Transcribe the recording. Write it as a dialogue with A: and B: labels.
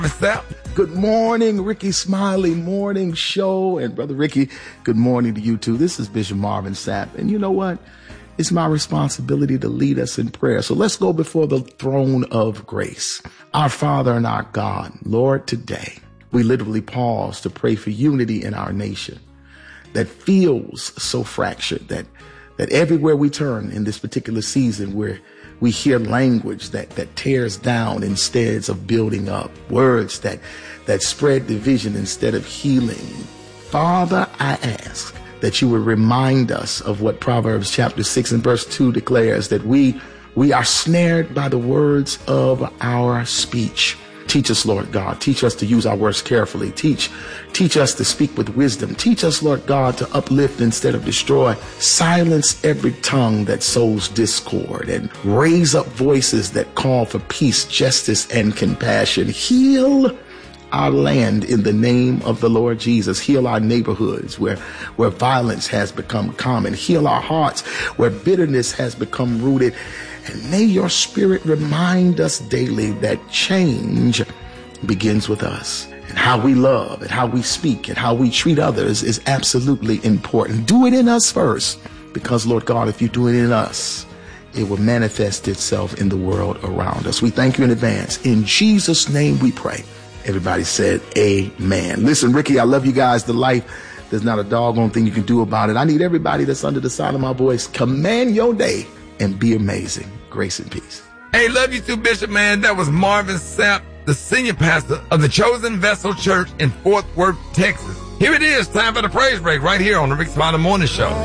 A: Sapp.
B: Good morning, Ricky Smiley Morning Show. And Brother Ricky, good morning to you too. This is Bishop Marvin Sapp. And you know what? It's my responsibility to lead us in prayer. So let's go before the throne of grace. Our Father and our God, Lord, today we literally pause to pray for unity in our nation that feels so fractured, that everywhere we turn in this particular season where we hear language that tears down instead of building up, words that spread division instead of healing. Father, I ask that you would remind us of what Proverbs chapter 6 and verse 2 declares, that we are snared by the words of our speech. Teach us, Lord God. Teach us to use our words carefully. Teach us to speak with wisdom. Teach us, Lord God, to uplift instead of destroy. Silence every tongue that sows discord and raise up voices that call for peace, justice, and compassion. Heal our land in the name of the Lord Jesus. Heal our neighborhoods where violence has become common. Heal our hearts where bitterness has become rooted. And may your spirit remind us daily that change begins with us. And how we love and how we speak and how we treat others is absolutely important. Do it in us first, because Lord God, if you do it in us, it will manifest itself in the world around us. We thank you in advance. In Jesus' name we pray. Everybody said amen. Listen, Ricky, I love you guys to life. There's not a doggone thing you can do about it. I need everybody that's under the sound of my voice, command your day and be amazing. Grace and peace.
A: Hey, love you too, Bishop, man. That was Marvin Sapp, the senior pastor of the Chosen Vessel Church in Fort Worth, Texas. Here it is, time for the praise break right here on the Rick Smiley Morning Show.